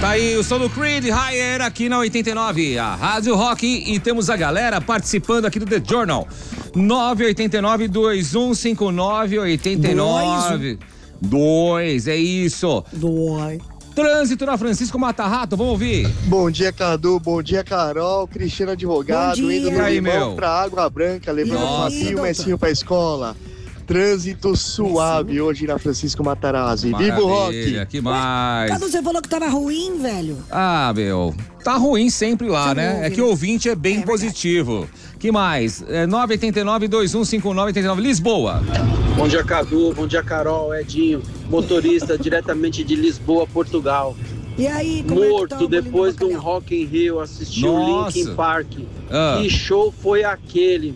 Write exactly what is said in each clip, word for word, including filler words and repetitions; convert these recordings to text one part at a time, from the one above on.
Tá aí o som do Creed Higher aqui na oitenta e nove, a Rádio Rock, e temos a galera participando aqui do The Journal. nove oito nove, dois um cinco nove, oito nove. Dois, é isso. Dois. Trânsito na Francisco Mata-Rato, vamos ouvir. Bom dia, Cadu. Bom dia, Carol. Cristiano Advogado. Bom dia. Indo no Aí, Limão meu. pra Água Branca, levando Nossa. o Facinho e o Messinho pra escola. Trânsito suave hoje na Francisco Matarazzo. E viva o rock! Maravilha, que mais? Cadu, você falou que tava ruim, velho. Ah, meu, tá ruim sempre lá, Tá né? bom, É que o ouvinte é bem É positivo. Que mais? É nove oito nove, dois um cinco nove, oito nove, Lisboa. Bom dia, Cadu. Bom dia, Carol. Edinho, motorista diretamente de Lisboa, Portugal. E aí, como é que tá Morto o bolinho depois do de um bacalhau? Rock in Rio, assistiu o Nossa. Linkin Park. Ah. Que show foi aquele?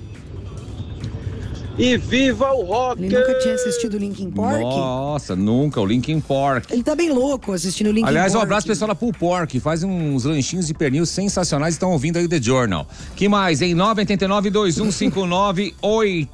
E viva o rock! Ele nunca tinha assistido o Linkin Park? Nossa, nunca, o Linkin Park. Ele tá bem louco assistindo o Linkin Aliás, um Park. abraço pro pessoal da Pull Pork, faz uns lanchinhos de pernil sensacionais, estão ouvindo aí o The Journal. Que mais, em nove oito nove, dois um cinco nove, oito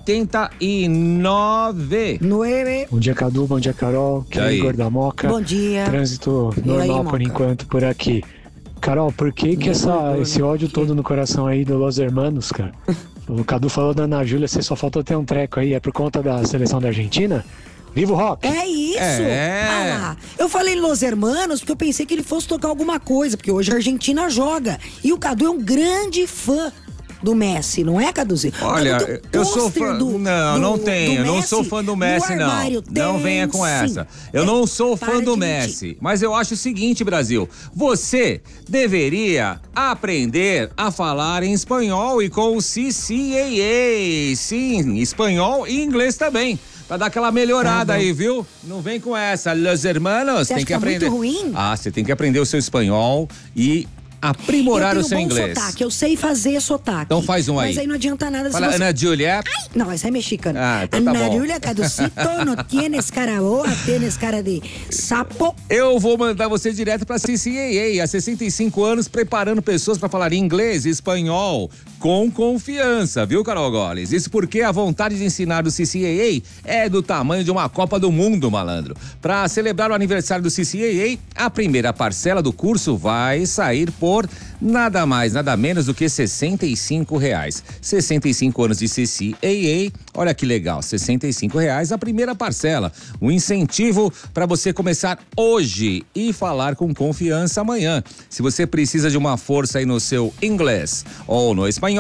nove. Noeve. Bom dia, Cadu. Bom dia, Carol. Que E é aí? Igor da Moca. Bom dia. Trânsito E aí, normal por Moca? enquanto por aqui. Carol, por que que essa, esse ódio todo no coração aí do Los Hermanos, cara? O Cadu falou da Ana Júlia, você só faltou ter um treco aí. É por conta da seleção da Argentina? Viva o rock! É isso! É. Ah lá. Eu falei Los Hermanos porque eu pensei que ele fosse tocar alguma coisa, porque hoje a Argentina joga. E o Cadu é um grande fã do Messi, não é, Caduzinho? Olha, Cadu, tem um eu sou pôster fã. do- não, do- não do tenho. Eu não Messi sou fã do no Messi, não. armário. Não Tem, venha com sim. essa. Eu não sou Para fã de do mentir. Messi. Mas eu acho o seguinte, Brasil. Você deveria aprender a falar em espanhol e com o C C A A. Sim, espanhol e inglês também. Pra dar aquela melhorada Tá bom. aí, viu? Não vem com essa. Los hermanos, Você tem acha que que tá aprender. muito ruim? Ah, você tem que aprender o seu espanhol e aprimorar eu o tenho seu bom inglês. sotaque, eu sei fazer sotaque. Então faz um aí. Mas aí não adianta nada Fala, se você... Ana Júlia. Não, esse é mexicano. Ah, então tá Ana bom. Júlia Caducito, não tienes cara boa, tienes cara de sapo. Eu vou mandar você direto para C C A A, há sessenta e cinco anos, preparando pessoas para falar inglês e espanhol com confiança, viu, Carol Goles? Isso porque a vontade de ensinar do C C A A é do tamanho de uma Copa do Mundo, malandro. Para celebrar o aniversário do C C A A, a primeira parcela do curso vai sair por nada mais, nada menos do que sessenta e cinco reais. sessenta e cinco anos de C C A A, olha que legal, sessenta e cinco reais a primeira parcela. Um incentivo para você começar hoje e falar com confiança amanhã. Se você precisa de uma força aí no seu inglês ou no espanhol,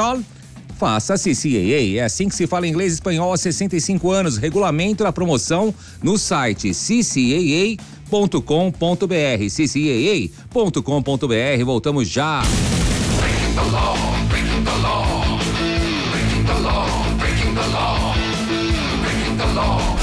faça C C A A. É assim que se fala inglês e espanhol há sessenta e cinco anos. Regulamento da promoção no site c c a a ponto com ponto b r. c c a a ponto com ponto b r. Voltamos já. Breaking the law, breaking the law, breaking the law, breaking the law, breaking the law.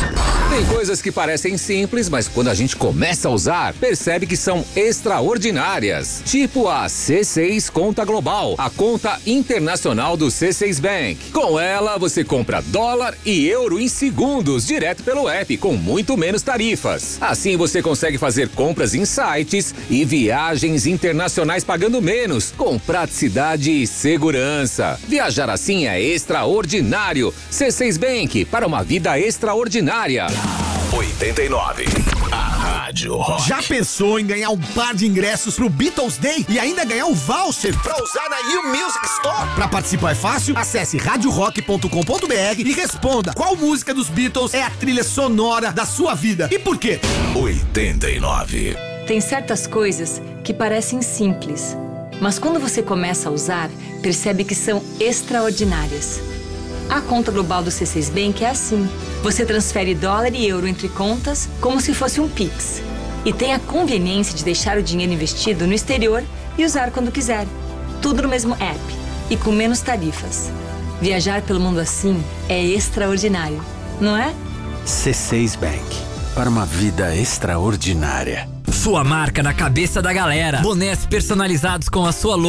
Tem coisas que parecem simples, mas quando a gente começa a usar, percebe que são extraordinárias. Tipo a C seis Conta Global, a conta internacional do C seis Bank. Com ela, você compra dólar e euro em segundos, direto pelo app, com muito menos tarifas. Assim, você consegue fazer compras em sites e viagens internacionais pagando menos, com praticidade e segurança. Viajar assim é extraordinário. C seis Bank, para uma vida extraordinária. oitenta e nove. A Rádio Rock. Já pensou em ganhar um par de ingressos pro Beatles Day e ainda ganhar um voucher pra usar na You Music Store? Pra participar é fácil, acesse rádio rock ponto com ponto b r e responda qual música dos Beatles é a trilha sonora da sua vida e por quê? oitenta e nove. Tem certas coisas que parecem simples, mas quando você começa a usar, percebe que são extraordinárias. A conta global do C seis Bank é assim. Você transfere dólar e euro entre contas como se fosse um Pix. E tem a conveniência de deixar o dinheiro investido no exterior e usar quando quiser. Tudo no mesmo app e com menos tarifas. Viajar pelo mundo assim é extraordinário, não é? C seis Bank. Para uma vida extraordinária. Sua marca na cabeça da galera. Bonés personalizados com a sua logo.